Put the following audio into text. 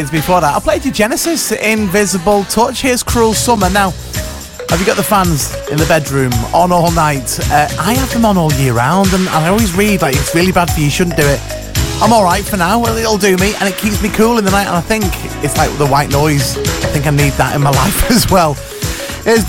Before that, I played you Genesis, Invisible Touch. Here's Cruel Summer. Now, have you got the fans in the bedroom on all night? I have them on all year round, and I always read, like, it's really bad for you, you shouldn't do it. I'm alright for now, well, it'll do me, and it keeps me cool in the night, and I think it's like the white noise. I think I need that in my life as well.